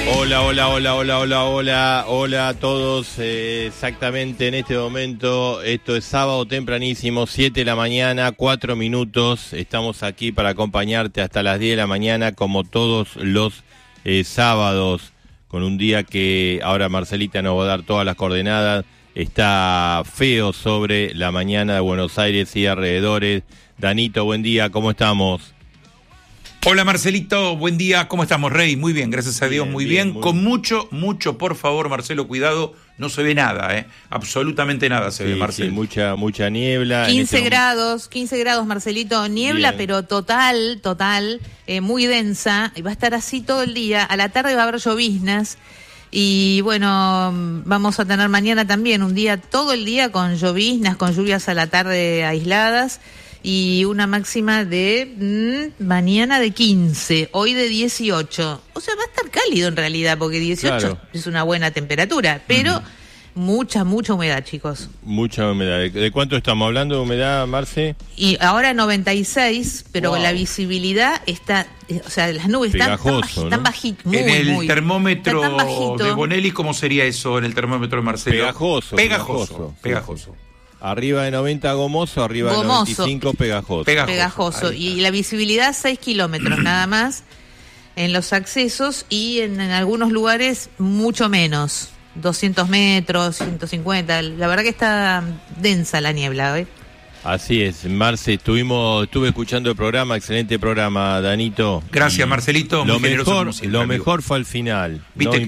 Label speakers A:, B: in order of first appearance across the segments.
A: Hola a todos. Exactamente en este momento, esto es sábado tempranísimo, 7 de la mañana, 4 minutos. Estamos aquí para acompañarte hasta las 10 de la mañana, como todos los sábados, con un día que ahora Marcelita nos va a dar todas las coordenadas. Está feo sobre la mañana de Buenos Aires y alrededores. Danito, buen día, ¿cómo estamos?
B: Hola Marcelito, buen día, ¿cómo estamos, Rey? Muy bien, gracias a Dios, muy bien. Con mucho, por favor, Marcelo, cuidado, no se ve nada, absolutamente nada se ve, Marcelo.
A: Sí, mucha niebla.
C: 15 grados, Marcelito, niebla, bien. Pero total, muy densa, y va a estar así todo el día. A la tarde va a haber lloviznas, y bueno, vamos a tener mañana también un día, todo el día con lloviznas, con lluvias a la tarde aisladas, y una máxima de mañana de 15, hoy de 18. O sea, va a estar cálido en realidad, porque 18 claro. Es una buena temperatura, pero mucha humedad, chicos. Mucha humedad.
A: ¿De cuánto estamos hablando de humedad, Marce?
C: Y ahora 96, pero wow. La visibilidad está, o sea, las nubes están bajitas.
B: En el termómetro de Bonelli, ¿cómo sería eso en el termómetro de Marcelo?
A: Pegajoso. Arriba de 90 gomoso, arriba de 95 pegajoso.
C: Y la visibilidad 6 kilómetros nada más en los accesos, y en algunos lugares mucho menos, 200 metros, 150. La verdad que está densa la niebla, ¿eh?
A: Así es, Marce, estuve escuchando el programa, excelente programa, Danito.
B: Gracias, Marcelito.
A: Lo mejor fue al final.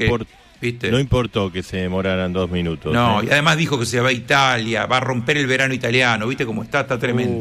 A: No importó que se demoraran 2 minutos.
B: No, y además dijo que se va a Italia, va a romper el verano italiano. ¿Viste cómo está? Está tremenda.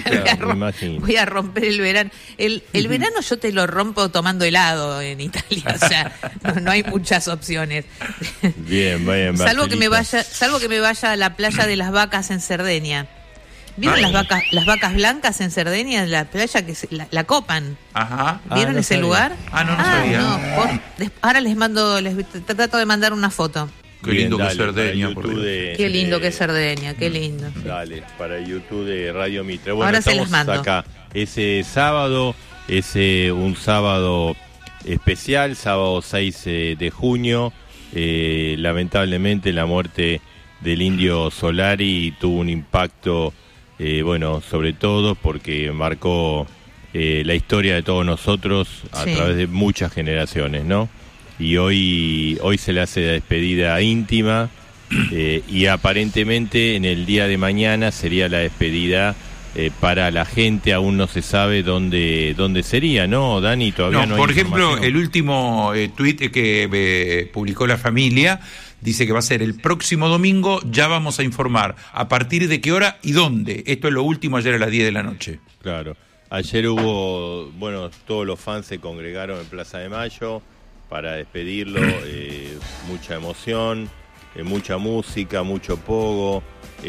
C: Voy a romper el verano. El verano yo te lo rompo tomando helado en Italia. O sea, no hay muchas opciones.
A: Bien.
C: Salvo que me vaya a la playa de las Vacas en Cerdeña. ¿Vieron las vacas blancas en Cerdeña, en la playa que la copan?
B: Ajá.
C: ¿Vieron ese lugar?
B: No sabía.
C: Ahora les trato de mandar una foto.
B: Qué lindo que es Cerdeña.
C: Qué lindo que es Cerdeña, qué lindo.
A: Dale, para el YouTube de Radio Mitre. Bueno,
C: ahora se las mando.
A: Acá. Ese sábado, un sábado especial, sábado 6 de junio. Lamentablemente la muerte del Indio Solari tuvo un impacto sobre todo porque marcó la historia de todos nosotros a través de muchas generaciones, ¿no? Y hoy se le hace la despedida íntima y aparentemente en el día de mañana sería la despedida para la gente. Aún no se sabe dónde sería, ¿no, Dani? Todavía no hay
B: por ejemplo, el último tuit que publicó la familia dice que va a ser el próximo domingo. Ya vamos a informar a partir de qué hora y dónde. Esto es lo último, ayer a las 10 de la noche.
A: Claro. Ayer hubo, todos los fans se congregaron en Plaza de Mayo para despedirlo. Mucha emoción, mucha música, mucho pogo.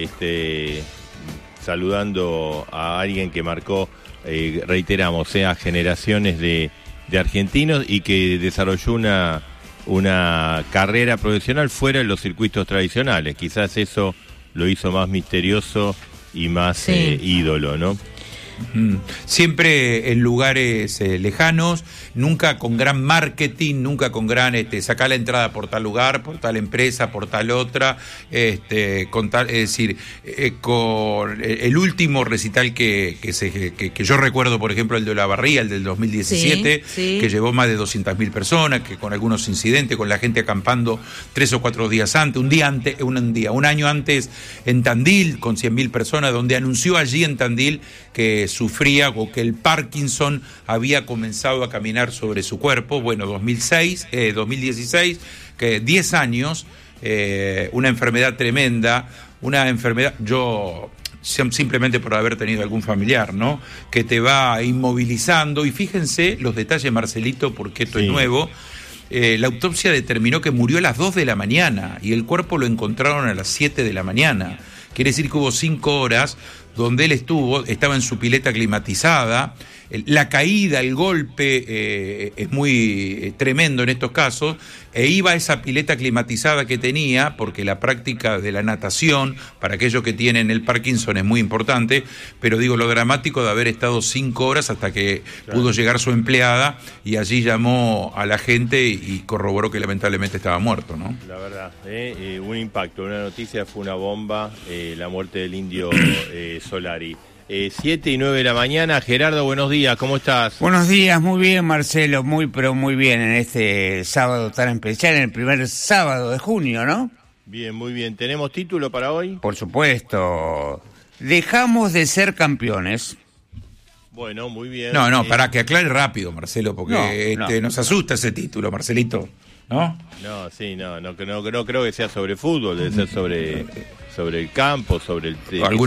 A: Saludando a alguien que marcó, reiteramos, a generaciones de argentinos y que desarrolló una carrera profesional fuera de los circuitos tradicionales. Quizás eso lo hizo más misterioso y más ídolo, ¿no?
B: Siempre en lugares lejanos, nunca con gran marketing, nunca con gran sacar la entrada por tal lugar, por tal empresa, por tal otra, con el último recital que yo recuerdo, por ejemplo, el de Olavarría, el del 2017, que llevó más de 200.000 personas, que con algunos incidentes, con la gente acampando 3 o 4 días antes, un año antes en Tandil, con 100.000 personas, donde anunció allí en Tandil que sufría o que el Parkinson había comenzado a caminar sobre su cuerpo. Bueno, 2016, que 10 años, una enfermedad tremenda, yo simplemente por haber tenido algún familiar, ¿no?, que te va inmovilizando. Y fíjense los detalles, Marcelito, porque esto es nuevo. La autopsia determinó que murió a las 2 de la mañana y el cuerpo lo encontraron a las 7 de la mañana. Quiere decir que hubo 5 horas donde él estaba en su pileta climatizada. La caída, el golpe es muy tremendo en estos casos, e iba a esa pileta climatizada que tenía, porque la práctica de la natación, para aquellos que tienen el Parkinson, es muy importante, pero digo, lo dramático de haber estado 5 horas hasta que pudo llegar su empleada, y allí llamó a la gente y corroboró que lamentablemente estaba muerto, ¿no?
A: La verdad, un impacto, una noticia, fue una bomba, la muerte del Indio Solari. 7 y 9 de la mañana. Gerardo, buenos días, ¿cómo estás?
D: Buenos días, muy bien, Marcelo, pero muy bien en este sábado tan especial, en el primer sábado de junio, ¿no?
A: Bien, muy bien. ¿Tenemos título para hoy?
D: Por supuesto. Dejamos de ser campeones.
A: Bueno, muy bien.
B: No, para que aclare rápido, Marcelo, porque nos asusta ese título, Marcelito, ¿no?
A: No, sí, no creo que sea sobre fútbol, debe ser sobre el campo, sobre el